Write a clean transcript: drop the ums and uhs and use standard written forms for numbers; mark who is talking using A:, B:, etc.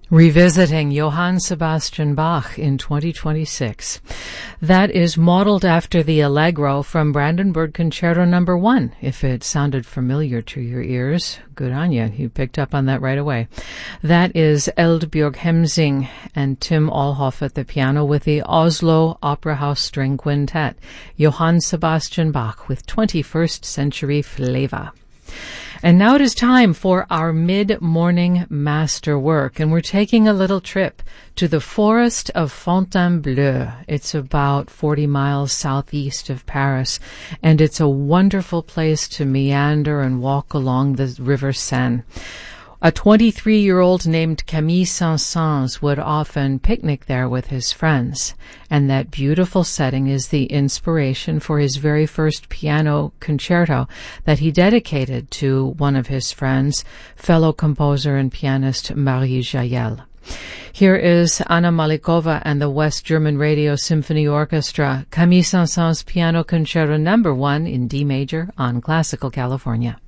A: Revisiting Johann Sebastian Bach in 2026. That is modeled after the Allegro from Brandenburg Concerto No. 1. If it sounded familiar to your ears, good on you. You picked up on that right away. That is Eldbjörg Hemsing and Tim Alhoff at the piano with the Oslo Opera House String Quintet. Johann Sebastian Bach with 21st century flavor. And now it is time for our mid-morning masterwork, and we're taking a little trip to the forest of Fontainebleau. It's about 40 miles southeast of Paris, and it's a wonderful place to meander and walk along the River Seine. A 23-year-old named Camille Saint-Saëns would often picnic there with his friends, and that beautiful setting is the inspiration for his very first piano concerto that he dedicated to one of his friends, fellow composer and pianist Marie Jaël. Here is Anna Malikova and the West German Radio Symphony Orchestra, Camille Saint-Saëns Piano Concerto No. 1 in D major on Classical California.